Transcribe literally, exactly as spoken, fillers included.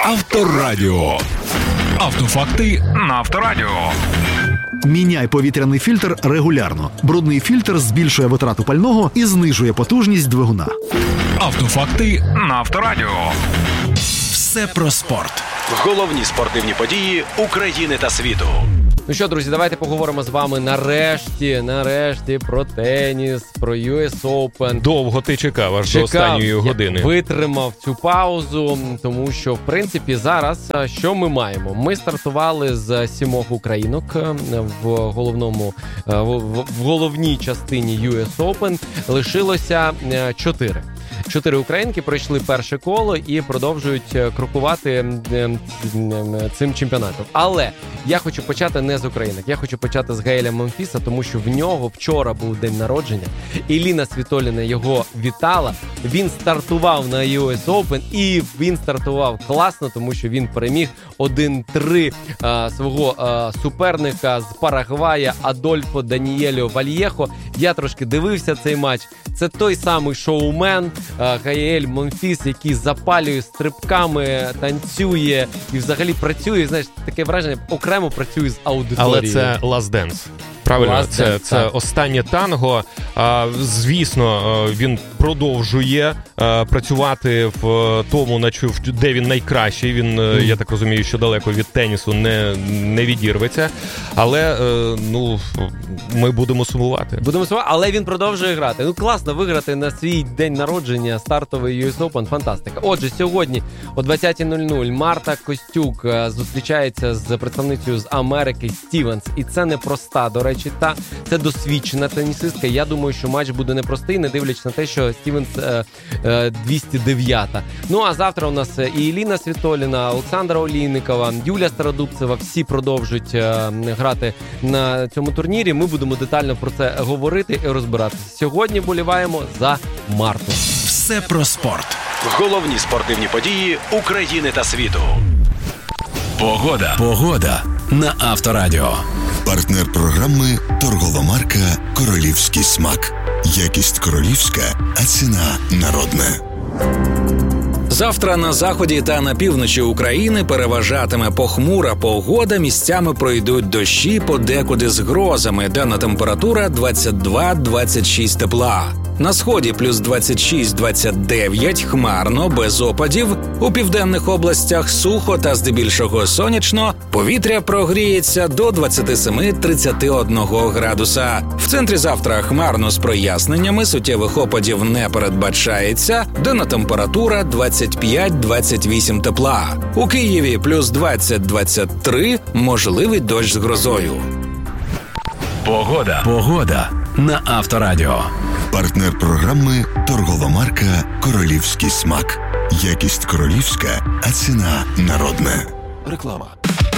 Авторадіо. Автофакти на Авторадіо. Міняй повітряний фільтр регулярно. Брудний фільтр збільшує витрату пального і знижує потужність двигуна. Автофакти на Авторадіо. Все про спорт. Головні спортивні події України та світу. Ну що, друзі, давайте поговоримо з вами нарешті, нарешті про теніс, про ю ес Open. Довго ти чекав, аж чекав, до останньої години. Витримав цю паузу, тому що, в принципі, зараз що ми маємо? Ми стартували з сімох українок в головному, в головній частині ю ес Open. Лишилося чотири. Чотири українки пройшли перше коло і продовжують крокувати цим чемпіонатом. Але я хочу почати не з українок. Я хочу почати з Гаеля Монфіса, тому що в нього вчора був день народження. Іліна Світоліна його вітала. Він стартував на ю ес Open і він стартував класно, тому що він переміг один-три а, свого а, суперника з Парагвая Адольфо Даніеліо Вальєхо. Я трошки дивився цей матч. Це той самий шоумен Гаель Монфіс, який запалює стрибками, танцює і взагалі працює, знаєш, таке враження, окремо працює з аудиторією. Але це Last Dance. Правильно, Last це, Dance, це останнє танго. А, звісно, він продовжує а, працювати в тому, де він найкращий. Він, mm. я так розумію, що далеко від тенісу не, не відірветься. Але, ну, ми будемо сумувати. Будемо сумувати, але він продовжує грати. Ну, класно виграти на свій день народження стартовий ю ес Open. Фантастика. Отже, сьогодні о двадцятій нуль нуль Марта Костюк зустрічається з представницею з Америки Стівенс. І це не проста, до речі, та це досвідчена тенісистка. Я думаю, що матч буде непростий, не дивлячись на те, що Стівенс е, е, двісті дев'ята. Ну, а завтра у нас і Іліна Світоліна, Олександра Олійникова, Юлія Стародубцева. Всі продовжують е, грати на цьому турнірі. Ми будемо детально про це говорити і розбиратися. Сьогодні боліваємо за Марту. Все про спорт. Головні спортивні події України та світу. Погода. Погода на Авторадіо. Партнер програми торгова марка «Королівський смак». Якість королівська, а ціна народна. Завтра на заході та на півночі України переважатиме похмура погода, місцями пройдуть дощі, подекуди з грозами, денна температура двадцять два - двадцять шість тепла. На сході плюс двадцять шість - двадцять дев'ять, хмарно, без опадів. У південних областях сухо та здебільшого сонячно. Повітря прогріється до двадцять сім - тридцять один градуса. В центрі завтра хмарно з проясненнями, суттєвих опадів не передбачається. Денна температура двадцять п'ять - двадцять вісім тепла. У Києві плюс двадцять - двадцять три, можливий дощ з грозою. Погода. Погода на Авторадіо. Партнер програми торгова марка «Королівський смак». Якість королівська, а ціна народна. Реклама.